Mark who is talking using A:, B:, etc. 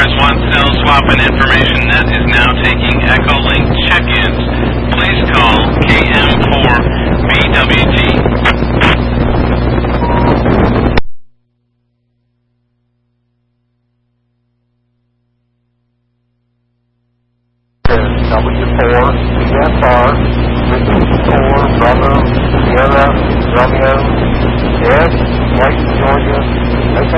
A: Enterprise One cell swap and information net is now taking Echolink check-ins. Please call KM4BWT.
B: W4, CSR, 54, Bravo, Sierra, Romeo, Ed, White, Georgia,